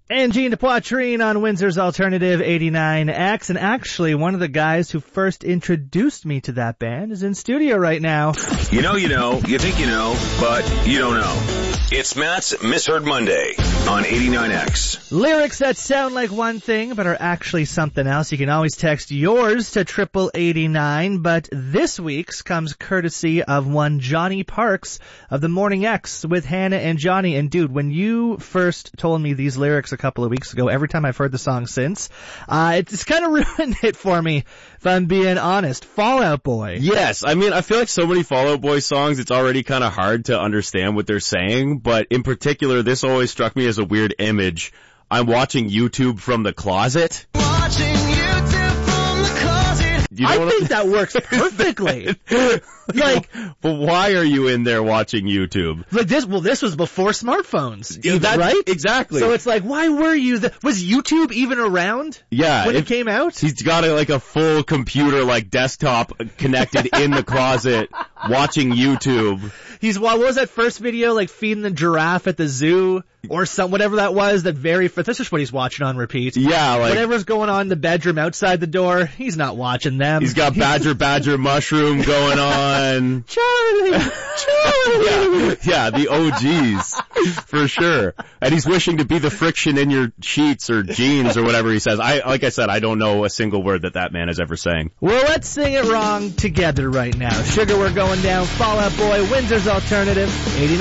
And Gene DePoitrine on Windsor's Alternative 89X. And actually, one of the guys who first introduced me to that band is in studio right now. You think you know, but you don't know. It's Matt's Misheard Monday on 89X. Lyrics that sound like one thing, but are actually something else. You can always text yours to 8889, but this week's comes courtesy of one Johnny Parks of the Morning X with Hannah and Johnny. And dude, when you first told me these lyrics a couple of weeks ago, every time I've heard the song since, it's kind of ruined it for me, if I'm being honest. Fall Out Boy. Yes, I mean, I feel like so many Fall Out Boy songs, it's already kind of hard to understand what they're saying, but in particular, this always struck me as a weird image. I'm watching YouTube from the closet. I think that works perfectly. Like, but why are you in there watching YouTube? Like this, well, this was before smartphones, right? Exactly. So it's like, why were you was YouTube even around? Yeah. When it came out? He's got a full computer, desktop connected in the closet watching YouTube. What was that first video, feeding the giraffe at the zoo? Or whatever that was, that's just what he's watching on repeat. Yeah, whatever's going on in the bedroom outside the door, he's not watching them. He's got Badger Mushroom going on. Charlie! Yeah, the OGs, for sure. And he's wishing to be the friction in your sheets or jeans or whatever he says. Like I said, I don't know a single word that man is ever saying. Well, let's sing it wrong together right now. Sugar, we're going down. Fall Out Boy, Windsor's Alternative 89.